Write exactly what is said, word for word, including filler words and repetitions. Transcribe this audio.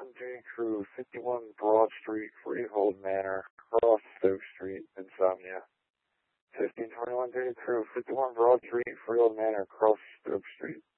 Welcome to Crew, fifty-one Broad Street, Freehold Manor, Cross Stoke Street, Insomnia. fifteen twenty-one J Crew, fifty-one Broad Street, Freehold Manor, Cross Stoke Street.